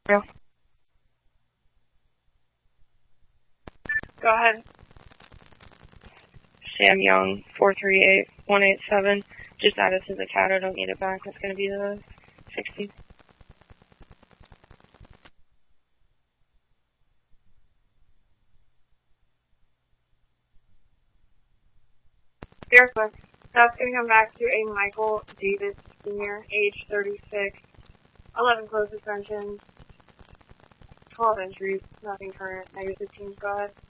Go ahead. Sam Young, 438187. Just add it to the CAD. I don't need it back. That's going to be the 60. Verify. That's going to come back to a Michael Davis Sr., age 36, 11 close suspensions, 12 entries, nothing current, -15. Go ahead.